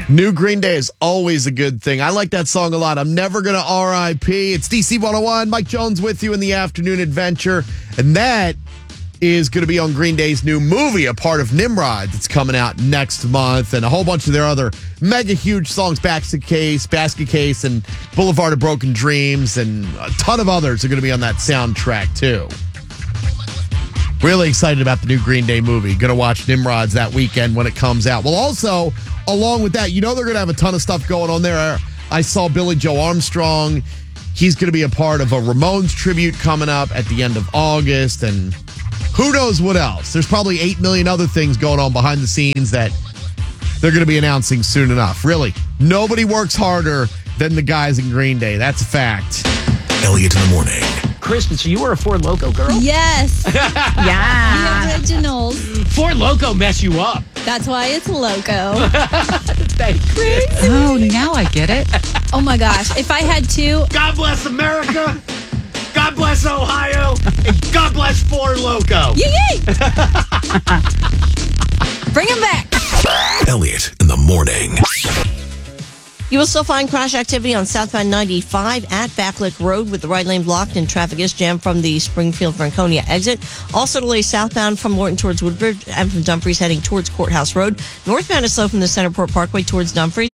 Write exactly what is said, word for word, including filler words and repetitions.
New Green Day is always a good thing. I like that song a lot. I'm never going to R I P. It's D C one oh one. Mike Jones with you in the afternoon adventure. And that is going to be on Green Day's new movie, a part of Nimrod, that's coming out next month. And a whole bunch of their other mega huge songs, Basket Case, Basket Case, and Boulevard of Broken Dreams, and a ton of others are going to be on that soundtrack, too. Really excited about the new Green Day movie. Going to watch Nimrods that weekend when it comes out. Well, also, along with that, you know they're going to have a ton of stuff going on there. I saw Billy Joe Armstrong. He's going to be a part of a Ramones tribute coming up at the end of August. And who knows what else. There's probably eight million other things going on behind the scenes that they're going to be announcing soon enough. Really, nobody works harder than the guys in Green Day. That's a fact. Elliot in the morning. Kristen, so you were a Ford Loco girl? Yes. Yeah. The originals. Ford Loco mess you up. That's why it's Loco. Thank you. Oh, now I get it. Oh my gosh. If I had two, God bless America. God bless Ohio. And God bless Ford Loco. yee yee! Bring them back. Elliot in the morning. You will still find crash activity on southbound ninety-five at Backlick Road with the right lane blocked and traffic is jammed from the Springfield Franconia exit. Also delays southbound from Lorton towards Woodbridge and from Dumfries heading towards Courthouse Road. Northbound is slow from the Centerport Parkway towards Dumfries.